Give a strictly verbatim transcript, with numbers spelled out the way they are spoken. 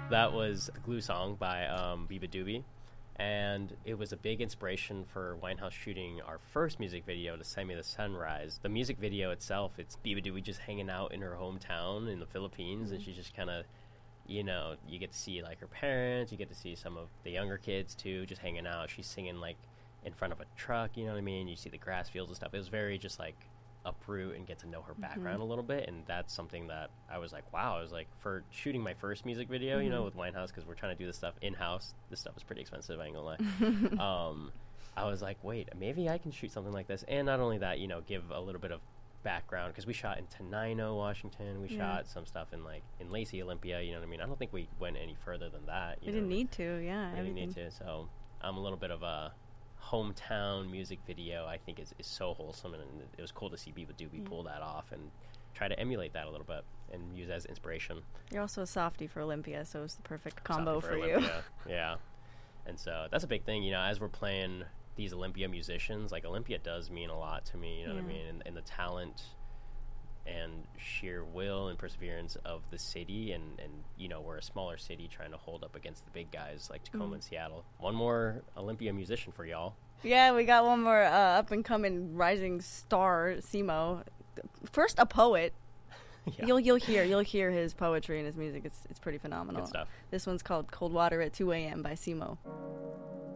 That was Glue Song by um, Biba Doobie. And it was a big inspiration for Winehouse shooting our first music video, To Send Me the Sunrise. The music video itself, it's Biba Doobie just hanging out in her hometown in the Philippines, mm-hmm. and she's just kind of, you know, you get to see, like, her parents, you get to see some of the younger kids, too, just hanging out. She's singing, like, in front of a truck, you know what I mean? You see the grass fields and stuff. It was very just, like, uproot and get to know her background mm-hmm. a little bit, and that's something that I was like, wow. I was like, for shooting my first music video, mm-hmm. you know, with Winehouse, because we're trying to do this stuff in-house. This stuff is pretty expensive, I ain't gonna lie. um, I was like, wait, maybe I can shoot something like this, and not only that, you know, give a little bit of background, because we shot in Tenino, Washington. We yeah. shot some stuff in, like, in Lacey, Olympia, you know what I mean? I don't think we went any further than that. You we know didn't need to, yeah. We didn't need to, so I'm a little bit of a hometown music video. I think is, is so wholesome, and it was cool to see Biba Doobie yeah. pull that off and try to emulate that a little bit and use it as inspiration. You're also a softie for Olympia, so it's the perfect combo for, for you. you. Yeah, and so that's a big thing, you know, as we're playing these Olympia musicians, like, Olympia does mean a lot to me, you know yeah. what I mean, and, and the talent and sheer will and perseverance of the city, and, and you know, we're a smaller city trying to hold up against the big guys like Tacoma mm. and Seattle. One more Olympia musician for y'all. Yeah, we got one more uh, up-and-coming rising star, Simo. First, a poet. yeah. You'll you'll hear you'll hear his poetry and his music. It's it's pretty phenomenal. Good stuff. This one's called "Cold Water at two a.m." by Simo.